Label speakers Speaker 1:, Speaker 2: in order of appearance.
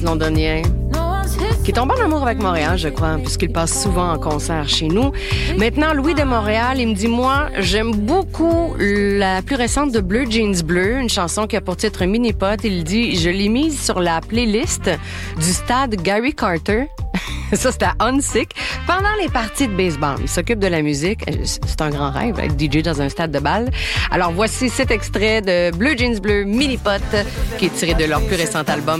Speaker 1: londonien, qui tombe en amour avec Montréal, je crois, puisqu'il passe souvent en concert chez nous. Maintenant, Louis de Montréal, il me dit, moi, j'aime beaucoup la plus récente de Bleu Jeans Bleu, une chanson qui a pour titre Mini-Pot. Il dit, je l'ai mise sur la playlist du stade Gary Carter. Ça, c'était à Huntsic. Pendant les parties de baseball, il s'occupe de la musique. C'est un grand rêve, être DJ dans un stade de balle. Alors, voici cet extrait de Bleu Jeans Bleu, Mini-Pot, qui est tiré de leur plus récent album.